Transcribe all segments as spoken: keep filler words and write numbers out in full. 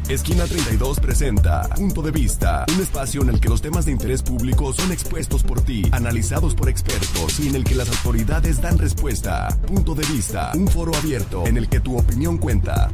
Esquina treinta y dos presenta Punto de Vista, un espacio en el que los temas de interés público son expuestos por ti, analizados por expertos y en el que las autoridades dan respuesta. Punto de Vista, un foro abierto en el que tu opinión cuenta.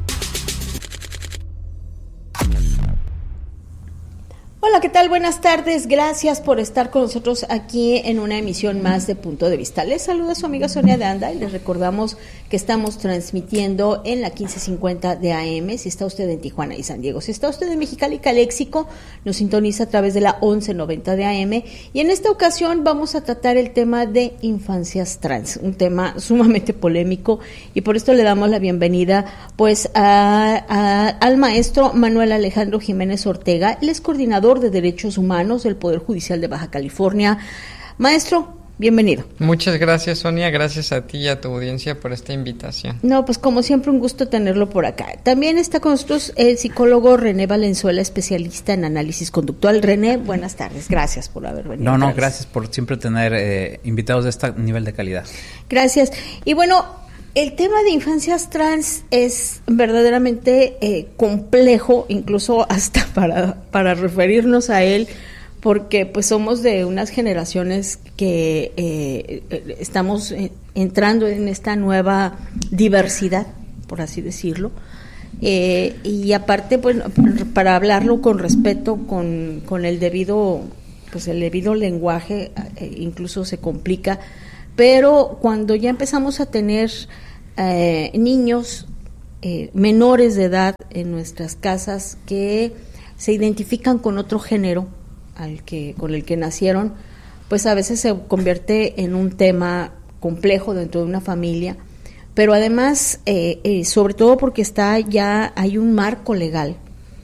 Hola, ¿qué tal? Buenas tardes. Gracias por estar con nosotros aquí en una emisión más de Punto de Vista. Les saluda su amiga Sonia de Anda y les recordamos que estamos transmitiendo en la quince cincuenta de A M, si está usted en Tijuana y San Diego. Si está usted en Mexicali y Caléxico, nos sintoniza a través de la once noventa de A M. Y en esta ocasión vamos a tratar el tema de infancias trans, un tema sumamente polémico, y por esto le damos la bienvenida pues a, a, al maestro Manuel Alejandro Jiménez Ortega. Él es coordinador de Derechos Humanos del Poder Judicial de Baja California. Maestro, bienvenido. Muchas gracias, Sonia, gracias a ti y a tu audiencia por esta invitación. No, pues como siempre un gusto tenerlo por acá. También está con nosotros el psicólogo René Valenzuela, especialista en análisis conductual. René, buenas tardes, gracias por haber venido. No, no, gracias, gracias por siempre tener eh, invitados de este nivel de calidad. Gracias. Y bueno, el tema de infancias trans es verdaderamente eh, complejo, incluso hasta para, para referirnos a él, porque pues somos de unas generaciones que eh, estamos entrando en esta nueva diversidad, por así decirlo, eh, y aparte pues para hablarlo con respeto, con, con el debido, pues el debido lenguaje, eh, incluso se complica. Pero cuando ya empezamos a tener eh, niños eh, menores de edad en nuestras casas que se identifican con otro género al que con el que nacieron, pues a veces se convierte en un tema complejo dentro de una familia, pero además, eh, eh, sobre todo porque está ya hay un marco legal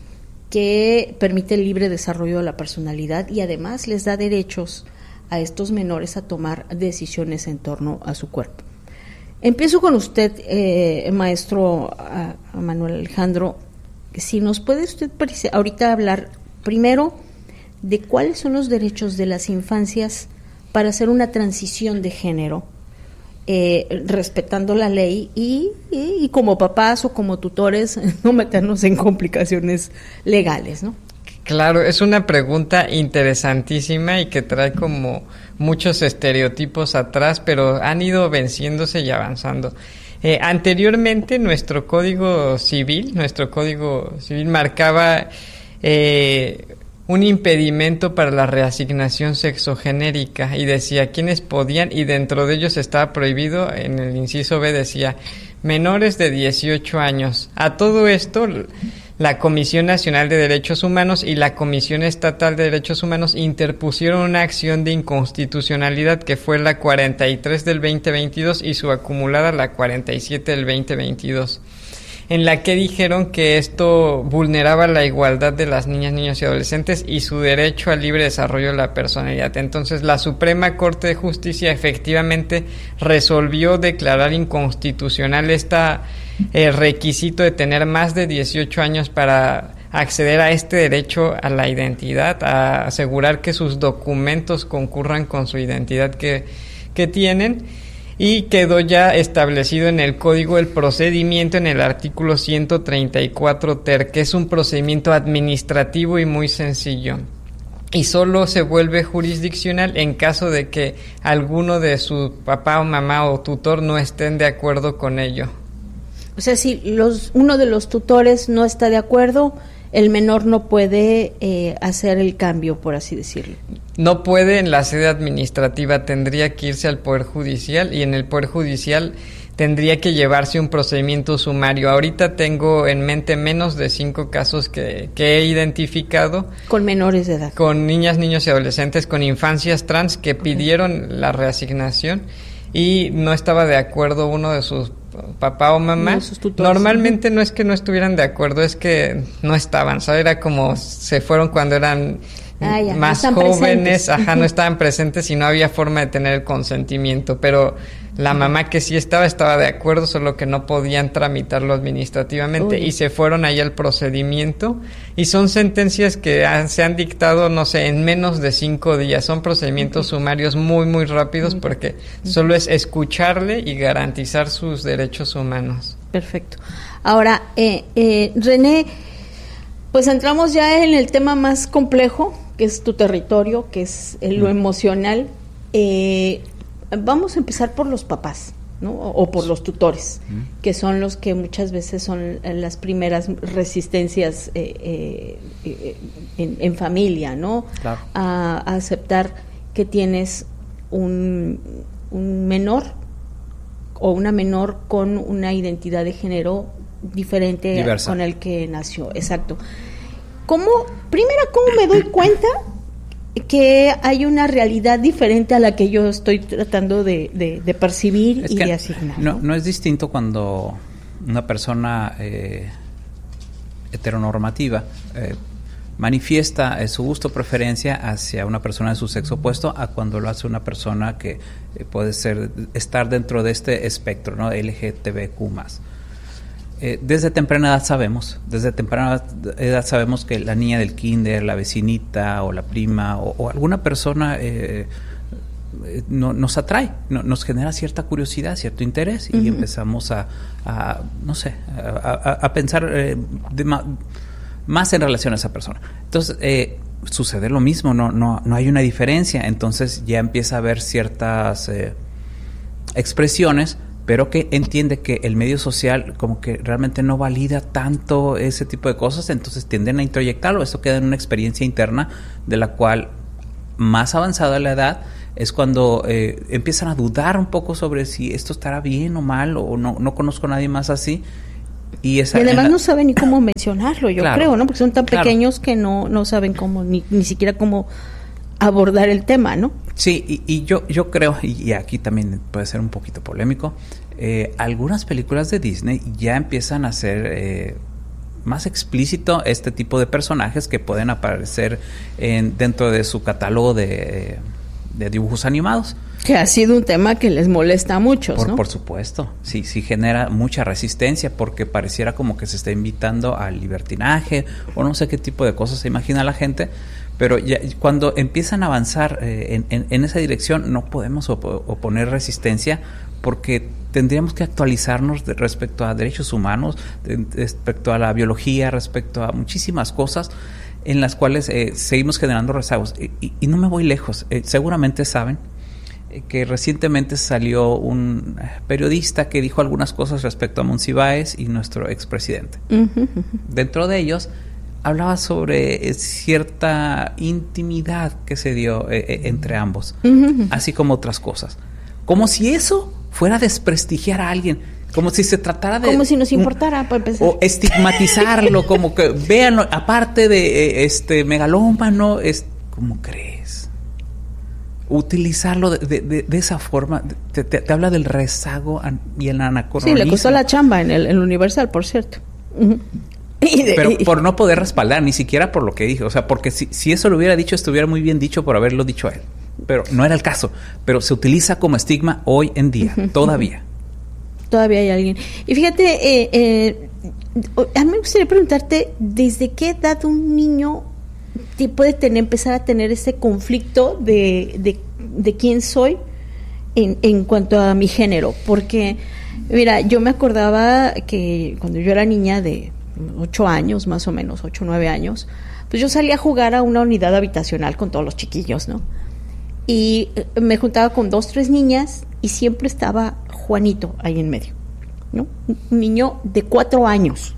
que permite el libre desarrollo de la personalidad y además les da derechos a estos menores a tomar decisiones en torno a su cuerpo. Empiezo con usted, eh, maestro a, a Manuel Alejandro. Si nos puede usted ahorita hablar primero de cuáles son los derechos de las infancias para hacer una transición de género, eh, respetando la ley y, y, y como papás o como tutores no meternos en complicaciones legales, ¿no? Claro, es una pregunta interesantísima y que trae como muchos estereotipos atrás, pero han ido venciéndose y avanzando. Eh, anteriormente nuestro Código Civil, nuestro Código Civil marcaba eh, un impedimento para la reasignación sexogenérica y decía quiénes podían, y dentro de ellos estaba prohibido, en el inciso B decía menores de dieciocho años. A todo esto, la Comisión Nacional de Derechos Humanos y la Comisión Estatal de Derechos Humanos interpusieron una acción de inconstitucionalidad que fue la cuarenta y tres del veinte veintidós y su acumulada la cuarenta y siete del veinte veintidós, en la que dijeron que esto vulneraba la igualdad de las niñas, niños y adolescentes y su derecho al libre desarrollo de la personalidad. Entonces, la Suprema Corte de Justicia efectivamente resolvió declarar inconstitucional esta el requisito de tener más de dieciocho años para acceder a este derecho a la identidad, a asegurar que sus documentos concurran con su identidad que, que tienen, y quedó ya establecido en el Código el procedimiento en el artículo ciento treinta y cuatro ter, que es un procedimiento administrativo y muy sencillo, y solo se vuelve jurisdiccional en caso de que alguno de su papá o mamá o tutor no estén de acuerdo con ello. O sea, si los uno de los tutores no está de acuerdo, el menor no puede eh, hacer el cambio, por así decirlo. No puede en la sede administrativa, tendría que irse al Poder Judicial, y en el Poder Judicial tendría que llevarse un procedimiento sumario. Ahorita tengo en mente menos de cinco casos que, que he identificado. Con menores de edad. Con niñas, niños y adolescentes, con infancias trans que okay. pidieron la reasignación y no estaba de acuerdo uno de sus papá o mamá. Normalmente no es que no estuvieran de acuerdo, es que no estaban, ¿sabes? Era como se fueron cuando eran ah, ya, más no jóvenes, presentes. Ajá, no estaban presentes y no había forma de tener el consentimiento, pero la mamá que sí estaba, estaba de acuerdo, solo que no podían tramitarlo administrativamente. Uy. Y se fueron ahí al procedimiento, y son sentencias que han, se han dictado, no sé, en menos de cinco días. Son procedimientos okay. sumarios muy, muy rápidos okay. porque okay. solo es escucharle y garantizar sus derechos humanos. Perfecto. Ahora, eh, eh, René, pues entramos ya en el tema más complejo, que es tu territorio, que es eh, lo emocional. Eh, vamos a empezar por los papás, ¿no? O, o por los tutores, mm. que son los que muchas veces son las primeras resistencias eh, eh, en, en familia, ¿no? Claro. A, a aceptar que tienes un, un menor o una menor con una identidad de género diferente Diversa. Con el que nació, exacto. ¿Cómo, primero, cómo me doy cuenta que hay una realidad diferente a la que yo estoy tratando de, de, de percibir es y que de asignar? No, no es distinto cuando una persona eh, heteronormativa eh, manifiesta eh, su gusto o preferencia hacia una persona de su sexo opuesto a cuando lo hace una persona que eh, puede ser estar dentro de este espectro, ¿no? L G B T Q más. Eh, desde temprana edad sabemos, desde temprana edad sabemos que la niña del kinder, la vecinita o la prima o, o alguna persona eh, eh, no, nos atrae, no, nos genera cierta curiosidad, cierto interés y uh-huh. empezamos a, a, no sé, a, a, a pensar eh, de ma, más en relación a esa persona. Entonces, eh, sucede lo mismo, no, no, no hay una diferencia, entonces ya empieza a haber ciertas eh, expresiones, pero que entiende que el medio social como que realmente no valida tanto ese tipo de cosas, entonces tienden a introyectarlo. Eso queda en una experiencia interna de la cual, más avanzada la edad, es cuando eh, empiezan a dudar un poco sobre si esto estará bien o mal, o no, no conozco a nadie más así. Y, esa, y además la... no saben ni cómo mencionarlo, yo claro, creo, ¿no? Porque son tan claro. pequeños que no, no saben cómo, ni, ni siquiera cómo abordar el tema, ¿no? Sí, y, y yo yo creo, y, y aquí también puede ser un poquito polémico, eh, algunas películas de Disney ya empiezan a ser eh, más explícito este tipo de personajes que pueden aparecer en, dentro de su catálogo de, de dibujos animados. Que ha sido un tema que les molesta a muchos, por, ¿no? Por supuesto, sí, sí genera mucha resistencia porque pareciera como que se está invitando al libertinaje o no sé qué tipo de cosas se imagina la gente. Pero ya, cuando empiezan a avanzar eh, en, en, en esa dirección no podemos op- oponer resistencia porque tendríamos que actualizarnos de, respecto a derechos humanos, de, respecto a la biología, respecto a muchísimas cosas en las cuales eh, seguimos generando rezagos. Y, y, y no me voy lejos, eh, seguramente saben eh, que recientemente salió un periodista que dijo algunas cosas respecto a Monsiváis y nuestro expresidente. Uh-huh. Dentro de ellos hablaba sobre eh, cierta intimidad que se dio eh, eh, entre ambos, uh-huh. así como otras cosas. Como si eso fuera a desprestigiar a alguien, como si se tratara de... Como si nos importara, para empezar. O estigmatizarlo, como que, véanlo, aparte de eh, este megalómano, es, ¿cómo crees? Utilizarlo de, de, de, de esa forma, te, te, te habla del rezago y el anacronismo. Sí, le costó la chamba en el, en el Universal, por cierto. Uh-huh. De, Pero y, por no poder respaldar, ni siquiera por lo que dijo. O sea, porque si, si eso lo hubiera dicho, estuviera muy bien dicho por haberlo dicho a él. Pero no era el caso. Pero se utiliza como estigma hoy en día, uh-huh. todavía. Todavía hay alguien. Y fíjate, eh, eh, a mí me gustaría preguntarte, ¿desde qué edad un niño te puede tener, empezar a tener ese conflicto de, de, de quién soy en, en cuanto a mi género? Porque, mira, yo me acordaba que cuando yo era niña de ocho años, más o menos, ocho, nueve años, pues yo salía a jugar a una unidad habitacional con todos los chiquillos, ¿no? Y me juntaba con dos, tres niñas y siempre estaba Juanito ahí en medio, ¿no? Un niño de cuatro años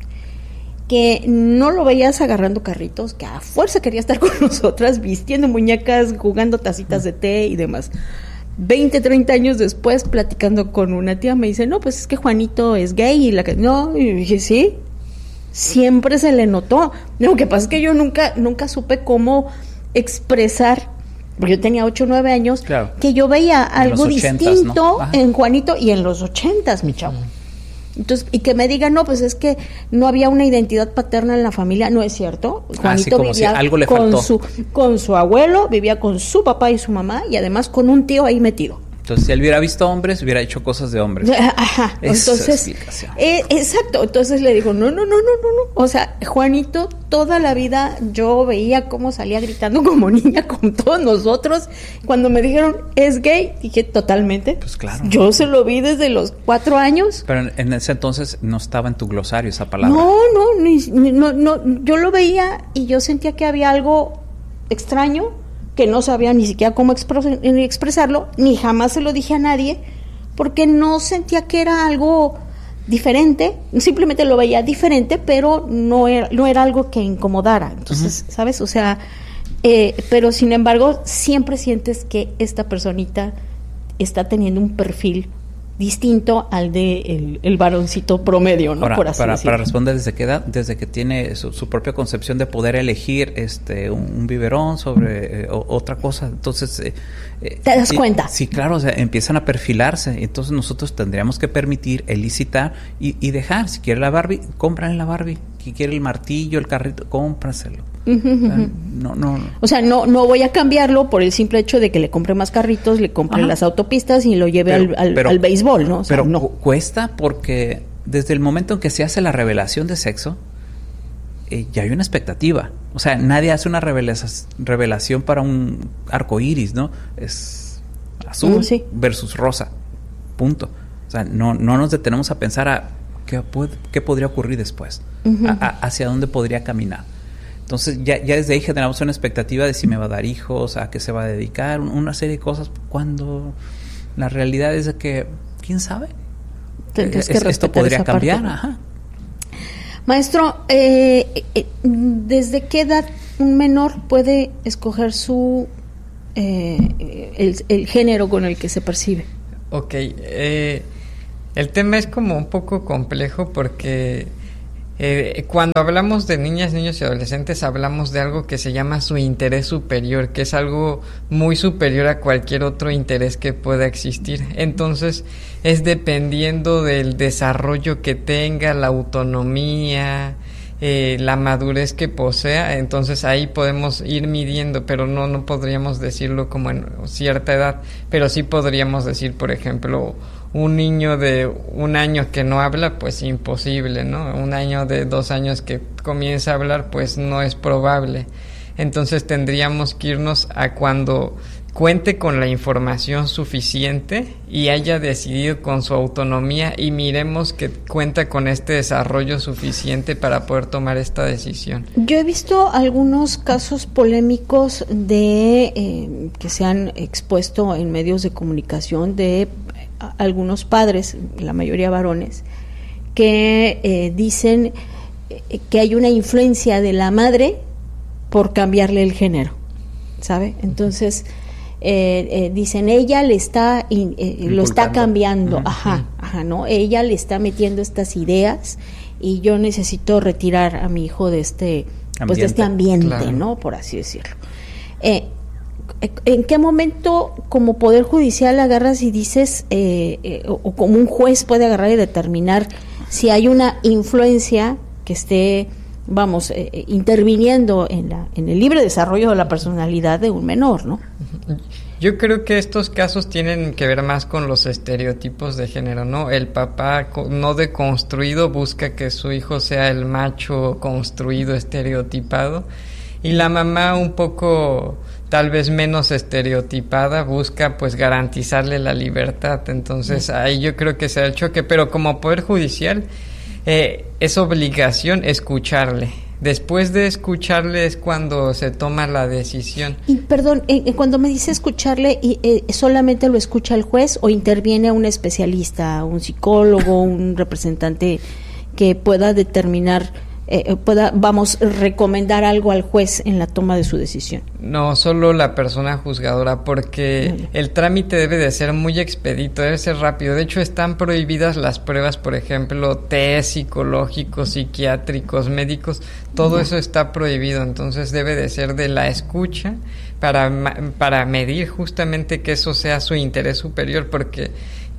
que no lo veías agarrando carritos, que a fuerza quería estar con nosotras, vistiendo muñecas, jugando tacitas de té y demás. veinte, treinta años después, platicando con una tía, me dice, no, pues es que Juanito es gay. Y la que, no, y dije, sí, siempre se le notó. Lo que pasa es que yo nunca, nunca supe cómo expresar, porque yo tenía ocho o nueve años, claro, que yo veía algo ochentas, distinto, ¿no?, en Juanito y en los ochentas, mi chavo. Entonces, y que me digan, no, pues es que no había una identidad paterna en la familia, no es cierto. Juanito ah, sí, como vivía si algo le con faltó. su con su abuelo, vivía con su papá y su mamá y además con un tío ahí metido. Entonces, si él hubiera visto hombres, hubiera hecho cosas de hombres. Ajá. Esa Entonces, explicación. Eh, exacto. Entonces le digo, no, no, no, no, no, no. O sea, Juanito, toda la vida yo veía cómo salía gritando como niña con todos nosotros. Cuando me dijeron, es gay, dije, totalmente. Pues claro. Yo se lo vi desde los cuatro años. Pero en, en ese entonces no estaba en tu glosario esa palabra. No, no, ni, ni- no, no. Yo lo veía y yo sentía que había algo extraño, que no sabía ni siquiera cómo expres- expresarlo, ni jamás se lo dije a nadie, porque no sentía que era algo diferente, simplemente lo veía diferente, pero no era, no era algo que incomodara. Entonces, uh-huh. ¿sabes? O sea, eh, pero sin embargo, siempre sientes que esta personita está teniendo un perfil distinto al de el, el varoncito promedio, ¿no? Ahora, Por así para, decirlo. para responder, ¿desde qué edad? Desde que tiene su, su propia concepción de poder elegir este un, un biberón sobre eh, o, otra cosa. Entonces... Eh, ¿Te das eh, cuenta? Sí, claro, o sea, empiezan a perfilarse. Entonces nosotros tendríamos que permitir, elicitar y, y dejar. Si quiere la Barbie, cómprale la Barbie. Si quiere el martillo, el carrito, cómpraselo. Uh-huh, O sea, uh-huh. no, no, no. O sea, no no voy a cambiarlo por el simple hecho de que le compre más carritos, le compre Ajá. las autopistas y lo lleve Pero- al, al, pero- al béisbol, ¿no? O sea, Pero no. cu- cuesta porque desde el momento en que se hace la revelación de sexo, eh, ya hay una expectativa. O sea, nadie hace una revela- revelación para un arco iris, ¿no? Es azul Mm, sí. versus rosa. Punto. O sea, no, no nos detenemos a pensar a qué, puede- qué podría ocurrir después, Ujú. a- a- hacia dónde podría caminar. Entonces, ya, ya desde ahí generamos una expectativa de si me va a dar hijos, a qué se va a dedicar, un- una serie de cosas, cuando la realidad es de que, ¿quién sabe? Tendrías que Es- esto respetar podría esa cambiar, parte. ajá. Maestro, eh, eh, ¿desde qué edad un menor puede escoger su eh, el, el género con el que se percibe? Ok, eh, el tema es como un poco complejo porque eh, cuando hablamos de niñas, niños y adolescentes hablamos de algo que se llama su interés superior, que es algo muy superior a cualquier otro interés que pueda existir. Entonces es dependiendo del desarrollo que tenga, la autonomía, eh, la madurez que posea, entonces ahí podemos ir midiendo, pero no, no podríamos decirlo como en cierta edad, pero sí podríamos decir, por ejemplo, un niño de un año que no habla, pues imposible, ¿no? Un año de dos años que comienza a hablar, pues no es probable. Entonces tendríamos que irnos a cuando cuente con la información suficiente y haya decidido con su autonomía y miremos que cuenta con este desarrollo suficiente para poder tomar esta decisión. Yo he visto algunos casos polémicos de eh, que se han expuesto en medios de comunicación de a, algunos padres, la mayoría varones, que eh, dicen eh, que hay una influencia de la madre por cambiarle el género, ¿sabe? Entonces eh, eh, dicen ella le está in, eh, lo está cambiando, uh-huh. ajá, ajá, no, ella le está metiendo estas ideas y yo necesito retirar a mi hijo de este, ambiente. pues de este ambiente, claro. ¿no? Por así decirlo. Eh, ¿En qué momento como Poder Judicial agarras y dices, eh, eh, o, o como un juez puede agarrar y determinar si hay una influencia que esté, vamos, eh, interviniendo en, la, en el libre desarrollo de la personalidad de un menor, ¿no? Yo creo que estos casos tienen que ver más con los estereotipos de género, ¿no? El papá no deconstruido busca que su hijo sea el macho construido, estereotipado, y la mamá un poco tal vez menos estereotipada busca pues garantizarle la libertad. Entonces sí. ahí yo creo que será el choque, pero como Poder Judicial eh, es obligación escucharle. Después de escucharle es cuando se toma la decisión. Y perdón, eh, cuando me dice escucharle, eh, ¿solamente lo escucha el juez o interviene un especialista, un psicólogo, un representante que pueda determinar, eh, pueda, vamos, recomendar algo al juez en la toma de su decisión? No, solo la persona juzgadora, porque uh-huh. el trámite debe de ser muy expedito, debe ser rápido. De hecho, están prohibidas las pruebas, por ejemplo, test psicológicos, psiquiátricos, médicos, todo uh-huh. eso está prohibido. Entonces debe de ser de la escucha para, para medir justamente que eso sea su interés superior, porque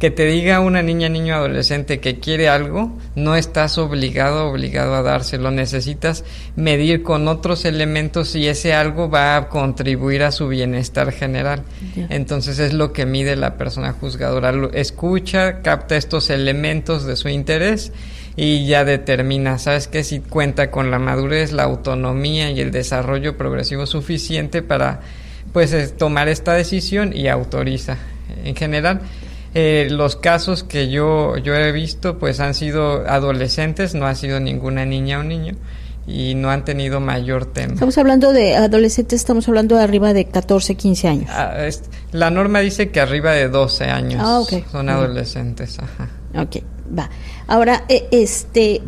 que te diga una niña, niño, adolescente que quiere algo, no estás obligado, obligado a dárselo. Necesitas medir con otros elementos si ese algo va a contribuir a su bienestar general. Yeah. Entonces es lo que mide la persona juzgadora. Escucha, capta estos elementos de su interés y ya determina, ¿sabes qué? Si cuenta con la madurez, la autonomía y el desarrollo progresivo suficiente para, pues, tomar esta decisión y autoriza. En general, Eh, los casos que yo yo he visto pues han sido adolescentes, no ha sido ninguna niña o niño y no han tenido mayor tema. Estamos hablando de adolescentes, estamos hablando de arriba de catorce, quince años. Ah, es, la norma dice que arriba de doce años ah, okay. son adolescentes. Ajá. Ok, va. Ahora, eh, este,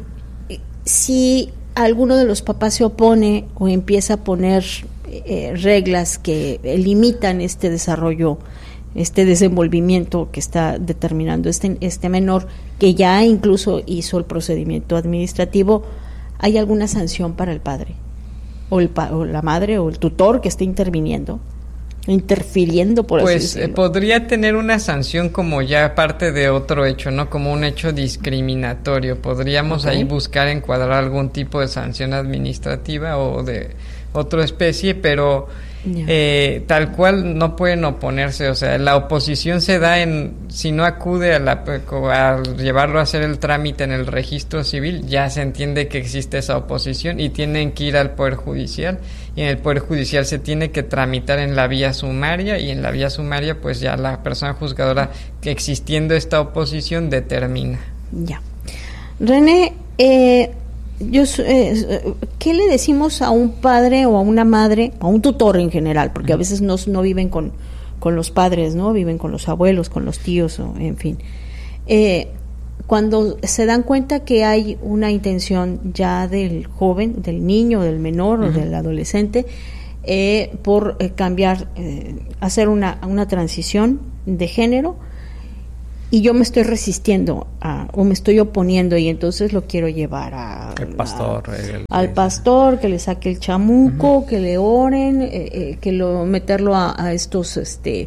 si alguno de los papás se opone o empieza a poner eh, reglas que limitan este desarrollo, este desenvolvimiento que está determinando este, este menor, que ya incluso hizo el procedimiento administrativo, ¿hay alguna sanción para el padre? O, el pa- o la madre o el tutor que esté interviniendo, interfiriendo, por pues, así decirlo. Pues eh, podría tener una sanción como ya parte de otro hecho, ¿no? Como un hecho discriminatorio. Podríamos okay. ahí buscar encuadrar algún tipo de sanción administrativa o de otra especie, pero yeah. eh, tal cual no pueden oponerse. O sea, la oposición se da en, si no acude a, la, a llevarlo a hacer el trámite en el registro civil, ya se entiende que existe esa oposición y tienen que ir al Poder Judicial, y en el Poder Judicial se tiene que tramitar en la vía sumaria, y en la vía sumaria pues ya la persona juzgadora, que existiendo esta oposición, determina. Ya. René, eh, Yo, eh, ¿qué le decimos a un padre o a una madre, a un tutor en general? Porque a veces no, no viven con, con los padres, ¿no? Viven con los abuelos, con los tíos, o, en fin. Eh, cuando se dan cuenta que hay una intención ya del joven, del niño, del menor uh-huh. o del adolescente, eh, por eh, cambiar, eh, hacer una, una transición de género, y yo me estoy resistiendo a, o me estoy oponiendo, y entonces lo quiero llevar a, el pastor, a, el, al pastor, que le saque el chamuco, uh-huh. que le oren, eh, eh, que lo meterlo a, a estos este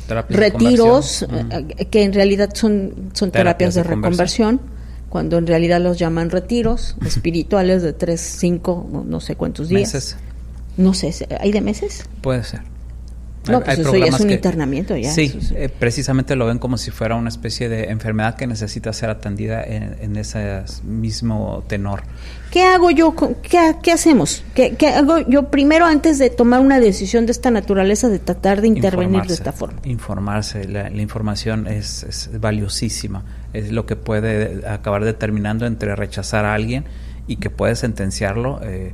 retiros, uh-huh. eh, que en realidad son, son terapias, terapias de, de reconversión, cuando en realidad los llaman retiros espirituales de tres, cinco, no, no sé cuántos días. Meses. No sé, ¿hay de meses? Puede ser. No, pues eso ya es un que, internamiento ya. Sí, eh, precisamente lo ven como si fuera una especie de enfermedad que necesita ser atendida en, en ese mismo tenor. ¿Qué hago yo? ¿Qué, qué hacemos? ¿Qué, ¿Qué hago yo primero antes de tomar una decisión de esta naturaleza, de tratar de intervenir de esta forma? Informarse, la, la información es, es valiosísima, es lo que puede acabar determinando entre rechazar a alguien y que puede sentenciarlo, eh,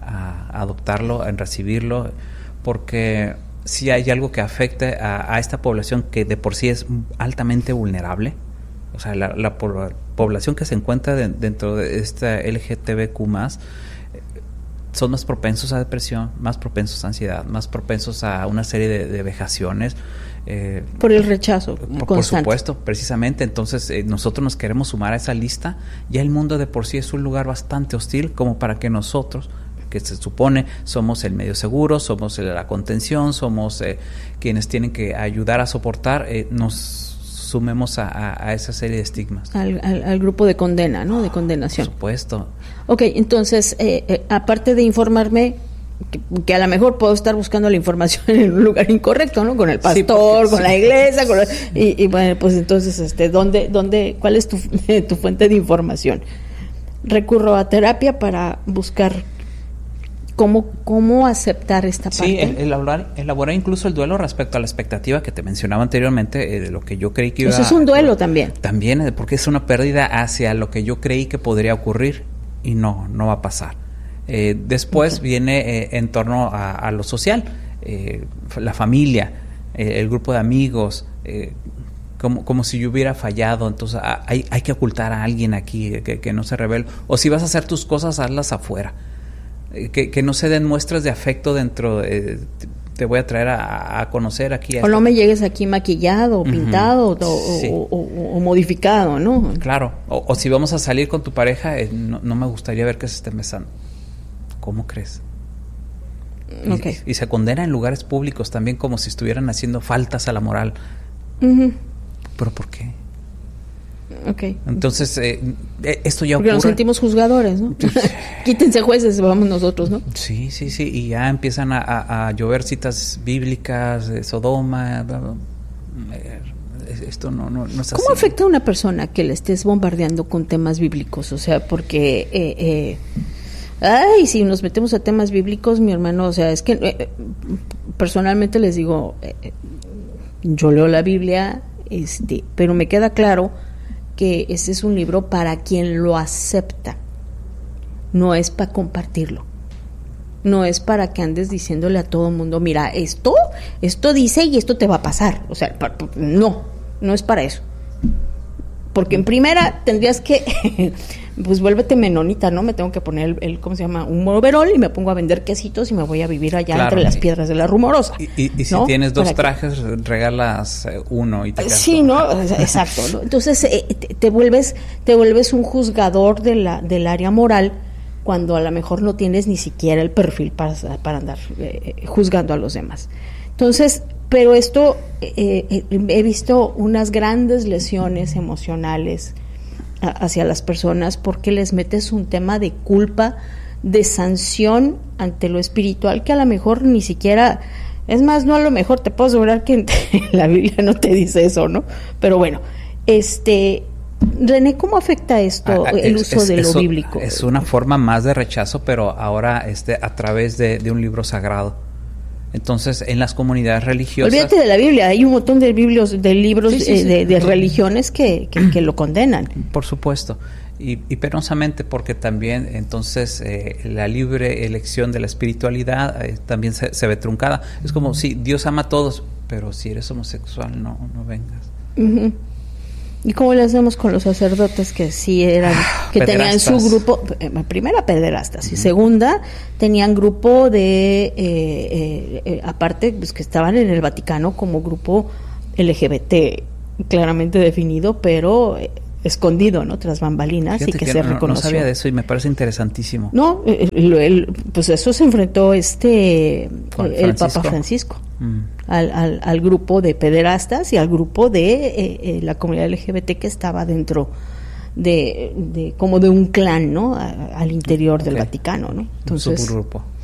a, a adoptarlo, a recibirlo, porque si hay algo que afecte a, a esta población que de por sí es altamente vulnerable, o sea, la, la po- población que se encuentra de, dentro de esta L G T B Q más, eh, son más propensos a depresión, más propensos a ansiedad, más propensos a una serie de, de vejaciones. Eh, por el rechazo por, constante. Por supuesto, precisamente. Entonces, eh, nosotros nos queremos sumar a esa lista. Ya el mundo de por sí es un lugar bastante hostil como para que nosotros, que se supone somos el medio seguro, somos la contención, somos eh, quienes tienen que ayudar a soportar, eh, nos sumemos a, a, a esa serie de estigmas. Al, al, al grupo de condena, ¿no? De condenación. Por supuesto. Ok, entonces, eh, eh, aparte de informarme, que, que a lo mejor puedo estar buscando la información en un lugar incorrecto, ¿no? Con el pastor, sí, porque, con sí. la iglesia, con la, y, y bueno, pues entonces, este, ¿dónde, dónde, cuál es tu, tu fuente de información? Recurro a terapia para buscar ¿Cómo, ¿Cómo aceptar esta parte? Sí, el, elaborar, elaborar incluso el duelo respecto a la expectativa que te mencionaba anteriormente, eh, de lo que yo creí que iba a... Eso es un duelo también. También, eh, porque es una pérdida hacia lo que yo creí que podría ocurrir y no, no va a pasar. Eh, después okay. viene eh, en torno a, a lo social, eh, la familia, eh, el grupo de amigos, eh, como, como si yo hubiera fallado, entonces ah, hay, hay que ocultar a alguien aquí, que, que no se revele. O si vas a hacer tus cosas, hazlas afuera. Que, que no se den muestras de afecto dentro, eh, te, te voy a traer a, a conocer aquí. A o esta... no me llegues aquí maquillado, uh-huh. pintado o, sí. o, o, o modificado, ¿no? Claro, o, o si vamos a salir con tu pareja, eh, no, no me gustaría ver que se estén besando. ¿Cómo crees? Okay. Y, y se condena en lugares públicos también como si estuvieran haciendo faltas a la moral. Uh-huh. ¿Pero por qué? Okay. Entonces, eh, esto ya Porque ocurre. nos sentimos juzgadores, ¿no? Quítense jueces, vamos nosotros, ¿no? Sí, sí, sí, y ya empiezan a, a, a llover citas bíblicas de Sodoma. Bla, bla. Esto no, no, no es ¿Cómo así. afecta a una persona que le estés bombardeando con temas bíblicos? O sea, porque... Eh, eh, ay, si nos metemos a temas bíblicos, mi hermano, o sea, es que eh, personalmente les digo, eh, yo leo la Biblia, este, pero me queda claro que este es un libro para quien lo acepta, no es para compartirlo, no es para que andes diciéndole a todo el mundo, mira, esto, esto dice y esto te va a pasar, o sea, pa, pa, no, no es para eso. Porque en primera tendrías que, pues vuélvete menonita, ¿no? Me tengo que poner el, el ¿cómo se llama? Un overol y me pongo a vender quesitos y me voy a vivir allá claro, entre las y, piedras de la Rumorosa. Y, y, y si ¿no? tienes dos Para trajes, que... regalas uno y te quedas. Sí, ¿no? Exacto, ¿no? Entonces eh, te, te vuelves te vuelves un juzgador de la, del área moral cuando a lo mejor no tienes ni siquiera el perfil para, para andar eh, juzgando a los demás. Entonces... Pero esto, eh, eh, he visto unas grandes lesiones emocionales a, hacia las personas porque les metes un tema de culpa, de sanción ante lo espiritual que a lo mejor ni siquiera, es más, no a lo mejor, te puedo asegurar que la Biblia no te dice eso, ¿no? Pero bueno, este... René, ¿cómo afecta esto, ah, el es, uso es, de lo eso, bíblico? Es una forma más de rechazo, pero ahora este, a través de, de un libro sagrado. Entonces, en las comunidades religiosas... Olvídate de la Biblia, hay un montón de, biblios, de libros sí, sí, sí. Eh, de, de religiones que, que, que lo condenan. Por supuesto, y, y penosamente porque también entonces eh, la libre elección de la espiritualidad eh, también se, se ve truncada. Es como, sí, Dios ama a todos, pero si eres homosexual, no, no vengas. Uh-huh. ¿Y cómo le hacemos con los sacerdotes que sí eran, que pederastas. Tenían su grupo, eh, primera pederastas, uh-huh. y segunda, tenían grupo de, eh, eh, eh, aparte, pues que estaban en el Vaticano como grupo L G B T, claramente definido, pero eh, escondido, ¿no? Tras bambalinas. Fíjate y que, que se no, reconoció. No sabía de eso y me parece interesantísimo. No, el, el, pues eso se enfrentó este, el Papa Francisco. Mm. Al, al, al grupo de pederastas y al grupo de eh, eh, la comunidad L G B T que estaba dentro de, de como de un clan, ¿no? A, al interior okay. del Vaticano, ¿no? Entonces, un subgrupo.